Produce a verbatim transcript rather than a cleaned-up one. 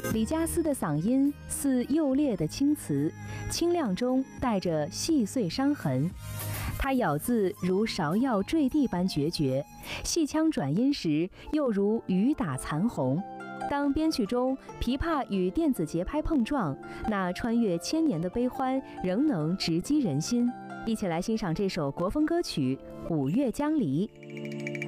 李佳思的嗓音似幼裂的青瓷，清亮中带着细碎伤痕。他咬字如芍药坠地般决绝，戏腔转音时又如雨打残红。当编曲中琵琶与电子节拍碰撞，那穿越千年的悲欢仍能直击人心。一起来欣赏这首国风歌曲《五月江离》。